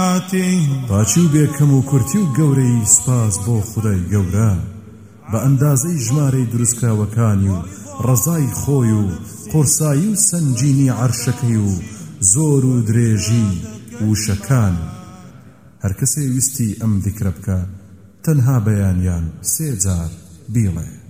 پاچی و بێکەم و کورتی و گەورەی سپاس بۆ خودای گەورە بە ئەندازەی ژمارەی دروستکراوەکانی و ڕەزای خۆی و قورسایی و سەنجینی عەرشەکەی و زۆر و درێژی وشەکان. هەر کەسێ ویستی ئەم ذیکرە بکە تەنها بەیانیان 3 جار بیڵێ.